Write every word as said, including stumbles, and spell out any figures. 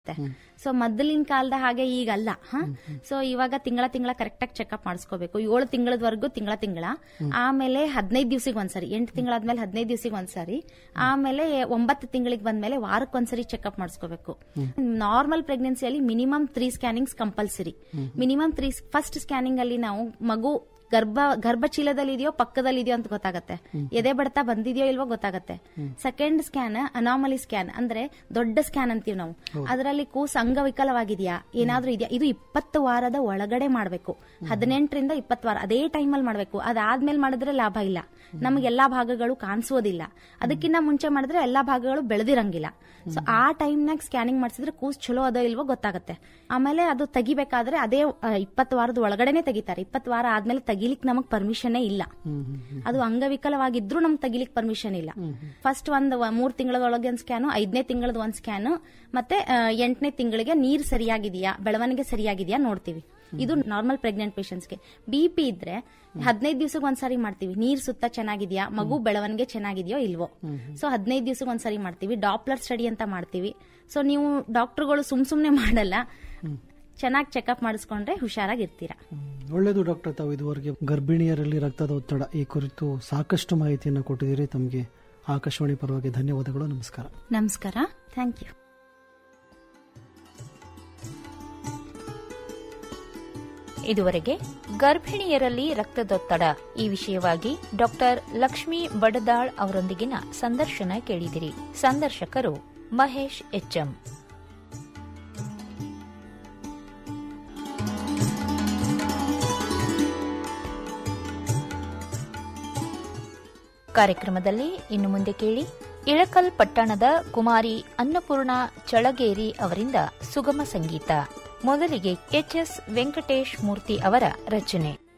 So ಮೊದಲಿನ ಕಾಲದ ಹಾಗೆ ಈಗಲ್ಲ. ಹ ಸೊ ಇವಾಗ ತಿಂಗಳ ತಿಂಗಳ ಕರೆಕ್ಟ್ ಆಗಿ ಚೆಕ್ಅಪ್ ಮಾಡಿಸ್ಕೋಬೇಕು. ಏಳು ತಿಂಗಳದವರೆಗೂ ತಿಂಗಳ ತಿಂಗಳ, ಆಮೇಲೆ ಹದಿನೈದು ದಿವಸಿಗೆ ಒಂದ್ಸರಿ, ಎಂಟು ತಿಂಗಳಾದ್ಮೇಲೆ ಹದಿನೈದು ದಿವಸಿಗೆ ಒಂದ್ಸರಿ, ಆಮೇಲೆ ಒಂಬತ್ತು ತಿಂಗಳಿಗೆ ಬಂದ್ಮೇಲೆ ವಾರಕ್ಕೆ ಒಂದ್ಸರಿ checkup ಮಾಡಿಸ್ಕೋಬೇಕು. Normal ಪ್ರೆಗ್ನೆನ್ಸಿಯಲ್ಲಿ minimum three scannings compulsory. Minimum three first scanning ಅಲ್ಲಿ ನಾವು ಮಗು ಗರ್ಭ ಗರ್ಭಚೀಲದಲ್ಲಿ ಇದೆಯೋ ಪಕ್ಕದಲ್ಲಿ ಇದೆಯೋ ಅಂತ ಗೊತ್ತಾಗತ್ತೆ, ಎದೆ ಬಡ್ತ ಬಂದಿದೆಯೋ ಇಲ್ವೋ ಗೊತ್ತಾಗತ್ತೆ. ಸೆಕೆಂಡ್ ಸ್ಕ್ಯಾನ್ ಅನಾಮಲಿ ಸ್ಕ್ಯಾನ್, ಅಂದ್ರೆ ದೊಡ್ಡ ಸ್ಕ್ಯಾನ್ ಅಂತೀವಿ ನಾವು. ಅದರಲ್ಲಿ ಕೂಸು ಅಂಗವಿಕಲವಾಗಿದೆಯಾ ಏನಾದ್ರೂ ಇದೆಯಾ, ಇದು ಇಪ್ಪತ್ತು ವಾರದ ಒಳಗಡೆ ಮಾಡಬೇಕು. ಹದಿನೆಂಟರಿಂದ ಇಪ್ಪತ್ತು ವಾರ ಅದೇ ಟೈಮಲ್ಲಿ ಮಾಡಬೇಕು. ಅದಾದ್ಮೇಲೆ ಮಾಡಿದ್ರೆ ಲಾಭ ಇಲ್ಲ, ನಮ್ಗೆ ಎಲ್ಲಾ ಭಾಗಗಳು ಕಾಣಿಸೋದಿಲ್ಲ. ಅದಕ್ಕಿಂತ ಮುಂಚೆ ಮಾಡಿದ್ರೆ ಎಲ್ಲಾ ಭಾಗಗಳು ಬೆಳೆದಿರಂಗಿಲ್ಲ. ಸೊ ಆ ಟೈಮ್ನಾಗ ಸ್ಕ್ಯಾನಿಂಗ್ ಮಾಡಿಸಿದ್ರೆ ಕೂಸ್ ಚಲೋ ಅದೋ ಇಲ್ವೋ ಗೊತ್ತಾಗುತ್ತೆ. ಆಮೇಲೆ ಅದು ತೆಗಿಬೇಕಾದ್ರೆ ಅದೇ ಇಪ್ಪತ್ತು ವಾರದ ಒಳಗಡೆನೆ ತೆಗಿತಾರೆ. ಇಪ್ಪತ್ತು ವಾರ ಆದ್ಮೇಲೆ ತೆಗಿಲಿಕ್ ನಮಗ್ ಪರ್ಮಿಷನ್ ಇಲ್ಲ. ಅದು ಅಂಗವಿಕಲವಾಗಿದ್ರು ನಮ್ಗೆ ತೆಗಿಲಿಕ್ ಪರ್ಮಿಷನ್ ಇಲ್ಲ. ಫಸ್ಟ್ ಒಂದ್ ಮೂರ್ ತಿಂಗಳೊಳಗೆ ಒಂದ್ ಸ್ಕ್ಯಾನು, ಐದನೇ ತಿಂಗಳದ ಒಂದ್ ಸ್ಕ್ಯಾನು, ಮತ್ತೆ ಎಂಟನೇ ತಿಂಗಳಿಗೆ ನೀರ್ ಸರಿಯಾಗಿದೆಯಾ, ಬೆಳವಣಿಗೆ ಸರಿಯಾಗಿದೆಯಾ ನೋಡ್ತೀವಿ. ಇದು ನಾರ್ಮಲ್ ಪ್ರೆಗ್ನೆಂಟ್ ಪೇಷಂಟ್ಸ್ಗೆ. ಬಿ ಪಿ ಇದ್ರೆ ಹದಿನೈದು ದಿವಸಕ್ಕೆ ಒಂದ್ಸರಿ ಮಾಡ್ತೀವಿ, ನೀರ್ ಸುತ್ತ ಚೆನ್ನಾಗಿದೆಯಾ, ಮಗು ಬೆಳವಣಿಗೆ ಚೆನ್ನಾಗಿದೆಯೋ ಇಲ್ವೋ. ಸೊ ಹದಿನೈದು ದಿವಸಕ್ಕೆ ಒಂದ್ಸರಿ ಮಾಡ್ತೀವಿ. ಡಾಪ್ಲರ್ ಸ್ಟಡಿ ಅಂತ ಮಾಡ್ತೀವಿ. ಸೊ ನೀವು ಡಾಕ್ಟರ್ಗಳು ಸುಮ್ ಸುಮ್ನೆ ಮಾಡಲ್ಲ, ಚೆನ್ನಾಗಿ ಚೆಕ್ಅಪ್ ಮಾಡಿಸ್ಕೊಂಡ್ರೆ ಹುಷಾರಾಗಿರ್ತೀರಾ. ಒಳ್ಳೆಯದು ಡಾಕ್ಟರ್, ತಾವು ಇದುವರೆಗೆ ಗರ್ಭಿಣಿಯರಲ್ಲಿ ರಕ್ತದ ಒತ್ತಡ ಈ ಕುರಿತು ಸಾಕಷ್ಟು ಮಾಹಿತಿಯನ್ನು ಕೊಟ್ಟಿದ್ದೀರಿ. ತಮಗೆ ಆಕಾಶವಾಣಿ ಪರವಾಗಿ ಧನ್ಯವಾದಗಳು. ನಮಸ್ಕಾರ. ನಮಸ್ಕಾರ. Thank you. ಇದುವರೆಗೆ ಗರ್ಭಿಣಿಯರಲ್ಲಿ ರಕ್ತದೊತ್ತಡ ಈ ವಿಷಯವಾಗಿ ಡಾಕ್ಟರ್ ಲಕ್ಷ್ಮೀ ಬಡದಾಳ್ ಅವರೊಂದಿಗಿನ ಸಂದರ್ಶನ ಕೇಳಿದಿರಿ. ಸಂದರ್ಶಕರು ಮಹೇಶ್ ಎಚ್ಎಂ. ಕಾರ್ಯಕ್ರಮದಲ್ಲಿ ಇನ್ನು ಮುಂದೆ ಕೇಳಿ ಇಳಕಲ್ ಪಟ್ಟಣದ ಕುಮಾರಿ ಅನ್ನಪೂರ್ಣ ಚಳಗೇರಿ ಅವರಿಂದ ಸುಗಮ ಸಂಗೀತ. ಮೊದಲಿಗೆ ಎಚ್ ಎಸ್ ವೆಂಕಟೇಶ್ ಮೂರ್ತಿ ಅವರ ರಚನೆ.